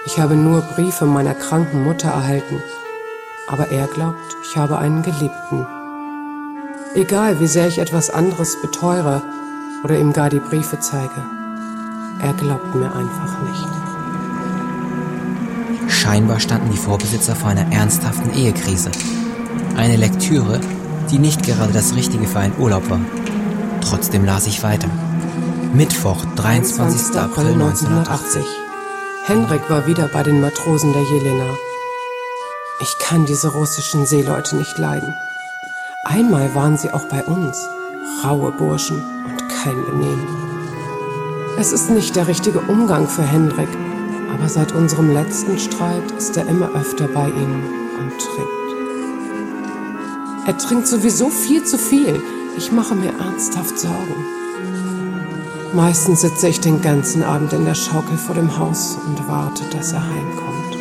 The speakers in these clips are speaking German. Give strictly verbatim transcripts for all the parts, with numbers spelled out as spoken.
Ich habe nur Briefe meiner kranken Mutter erhalten. Aber er glaubt, ich habe einen Geliebten. Egal, wie sehr ich etwas anderes beteure oder ihm gar die Briefe zeige. Er glaubt mir einfach nicht. Scheinbar standen die Vorbesitzer vor einer ernsthaften Ehekrise. Eine Lektüre, die nicht gerade das Richtige für einen Urlaub war. Trotzdem las ich weiter. Mittwoch, dreiundzwanzigster April neunzehnhundertachtzig. Henrik war wieder bei den Matrosen der Jelena. Ich kann diese russischen Seeleute nicht leiden. Einmal waren sie auch bei uns. Raue Burschen und kein Benehmen. Es ist nicht der richtige Umgang für Henrik, aber seit unserem letzten Streit ist er immer öfter bei ihnen und trinkt. Er trinkt sowieso viel zu viel. Ich mache mir ernsthaft Sorgen. Meistens sitze ich den ganzen Abend in der Schaukel vor dem Haus und warte, dass er heimkommt.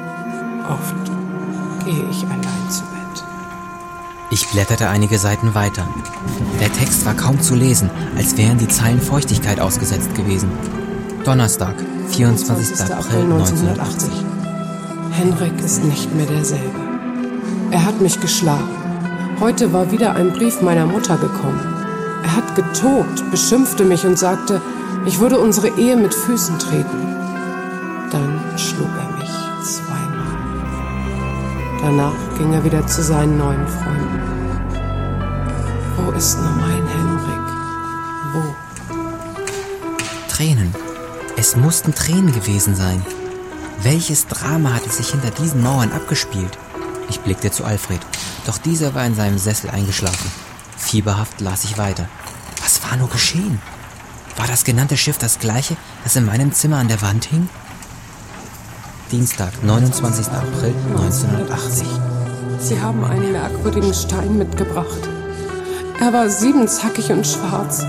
Oft gehe ich allein zu Bett. Ich blätterte einige Seiten weiter. Der Text war kaum zu lesen, als wären die Zeilen Feuchtigkeit ausgesetzt gewesen. Donnerstag, vierundzwanzigster April neunzehnhundertachtzig. Henrik ist nicht mehr derselbe. Er hat mich geschlagen. Heute war wieder ein Brief meiner Mutter gekommen. Er hat getobt, beschimpfte mich und sagte, ich würde unsere Ehe mit Füßen treten. Dann schlug er mich zweimal. Danach ging er wieder zu seinen neuen Freunden. Wo ist nur mein Henrik? Wo? Tränen. Es mussten Tränen gewesen sein. Welches Drama hatte sich hinter diesen Mauern abgespielt? Ich blickte zu Alfred, doch dieser war in seinem Sessel eingeschlafen. Fieberhaft las ich weiter. Was war nur geschehen? War das genannte Schiff das gleiche, das in meinem Zimmer an der Wand hing? Dienstag, neunundzwanzigster April neunzehnhundertachtzig. Sie haben einen merkwürdigen Stein mitgebracht. Er war siebenzackig und schwarz.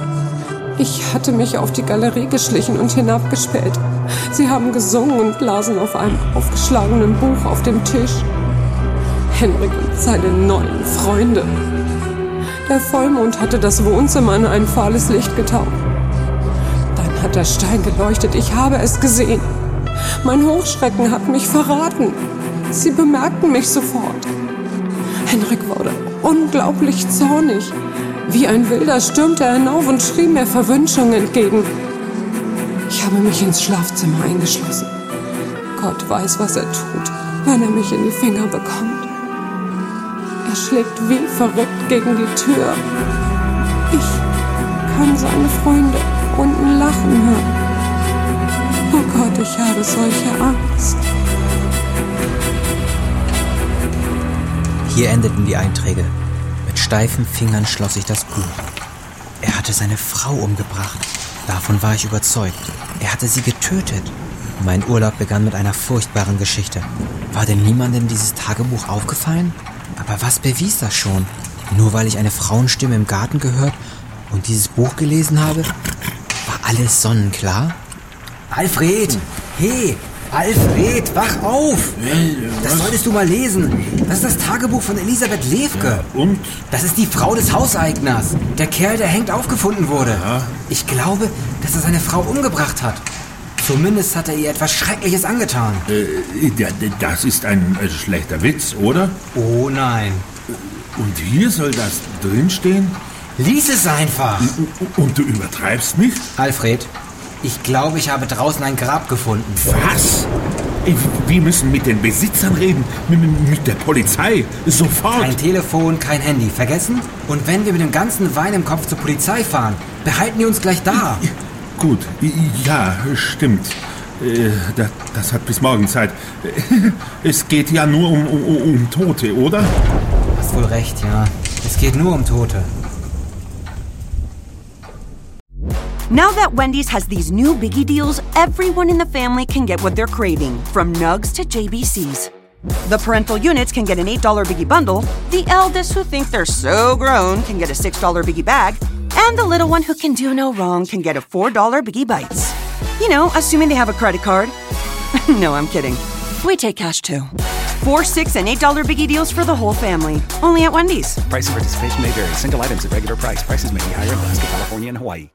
Ich hatte mich auf die Galerie geschlichen und hinabgespäht. Sie haben gesungen und lasen auf einem aufgeschlagenen Buch auf dem Tisch. Henrik und seine neuen Freunde. Der Vollmond hatte das Wohnzimmer in ein fahles Licht getaucht. Dann hat der Stein geleuchtet. Ich habe es gesehen. Mein Hochschrecken hat mich verraten. Sie bemerkten mich sofort. Henrik wurde unglaublich zornig. Wie ein Wilder stürmte er hinauf und schrie mir Verwünschungen entgegen. Ich habe mich ins Schlafzimmer eingeschlossen. Gott weiß, was er tut, wenn er mich in die Finger bekommt. Er schlägt wie verrückt gegen die Tür. Ich kann seine Freunde unten lachen hören. Oh Gott, ich habe solche Angst. Hier endeten die Einträge. Mit steifen Fingern schloss ich das Buch. Er hatte seine Frau umgebracht. Davon war ich überzeugt. Er hatte sie getötet. Mein Urlaub begann mit einer furchtbaren Geschichte. War denn niemandem dieses Tagebuch aufgefallen? Aber was bewies das schon? Nur weil ich eine Frauenstimme im Garten gehört und dieses Buch gelesen habe? War alles sonnenklar? Alfred! Hey! Alfred, wach auf! Das solltest du mal lesen. Das ist das Tagebuch von Elisabeth Levke. Ja, und? Das ist die Frau des Hauseigners. Der Kerl, der hängt aufgefunden wurde. Ja. Ich glaube, dass er seine Frau umgebracht hat. Zumindest hat er ihr etwas Schreckliches angetan. Äh, das ist ein äh, schlechter Witz, oder? Oh nein. Und hier soll das drinstehen? Lies es einfach. Und du übertreibst nicht? Alfred, ich glaube, ich habe draußen ein Grab gefunden. Was? Wir müssen mit den Besitzern reden. Mit der Polizei. Sofort. Kein Telefon, kein Handy. Vergessen? Und wenn wir mit dem ganzen Wein im Kopf zur Polizei fahren, behalten die uns gleich da. Gut, ja, stimmt. Das, das hat bis morgen Zeit. Es geht ja nur um, um, um Tote, oder? Hast wohl recht, ja. Es geht nur um Tote. Now that Wendy's has these new biggie deals, everyone in the family can get what they're craving, from Nugs to J B Cs. The parental units can get an eight dollar biggie bundle, the eldest who think they're so grown can get a six dollar biggie bag, and the little one who can do no wrong can get a four dollar biggie bites. You know, assuming they have a credit card. No, I'm kidding. We take cash too. Four, six, and eight dollar biggie deals for the whole family. Only at Wendy's. Price and participation may vary. Single items at regular price. Prices may be higher in Alaska, California, and Hawaii.